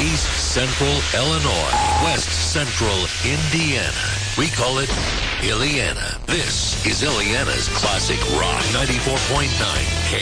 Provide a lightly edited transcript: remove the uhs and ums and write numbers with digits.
East Central Illinois, West Central Indiana. We call it Illiana. This is Illiana's Classic Rock 94.9